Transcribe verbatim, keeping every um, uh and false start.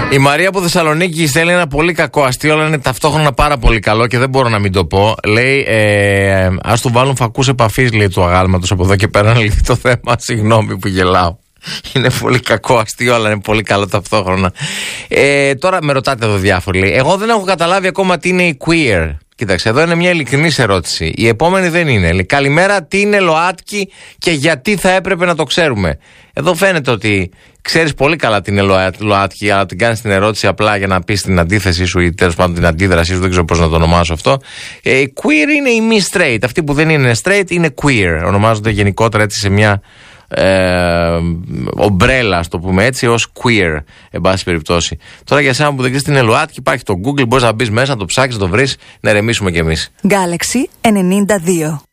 Η Μαρία από Θεσσαλονίκη στέλνει ένα πολύ κακό αστείο, αλλά είναι ταυτόχρονα πάρα πολύ καλό και δεν μπορώ να μην το πω. Λέει, ε, ας του βάλουν φακούς επαφής, λέει, του αγάλματος από εδώ και πέρα να λυθεί το θέμα. Συγγνώμη που γελάω. Είναι πολύ κακό αστείο, αλλά είναι πολύ καλό ταυτόχρονα. Ε, τώρα με ρωτάτε εδώ διάφοροι. Λέει, εγώ δεν έχω καταλάβει ακόμα τι είναι η queer. Κοίταξε, εδώ είναι μια ειλικρινής ερώτηση. Η επόμενη δεν είναι. Λέει, καλημέρα, τι είναι ΛΟΑΤΚΙ και γιατί θα έπρεπε να το ξέρουμε. Εδώ φαίνεται ότι ξέρεις πολύ καλά τι είναι ΛΟΑΤΚΙ, αλλά την κάνεις την ερώτηση απλά για να πεις την αντίθεσή σου ή τέλος πάντων την αντίδρασή σου, δεν ξέρω πώς να το ονομάσω αυτό. Ε, queer είναι η μη straight. Αυτοί που δεν είναι straight είναι queer. Ονομάζονται γενικότερα έτσι σε μια Ε, ομπρέλα, ας το πούμε έτσι, ως queer, εν πάση περιπτώσει. Τώρα για εσένα που δεν ξέρεις τι είναι ΛΟΑΤΚΙ, υπάρχει το Google, μπορείς να μπεις μέσα, να το ψάξεις, να το βρεις, να ερεμήσουμε κι εμείς. Galaxy ενενήντα δύο.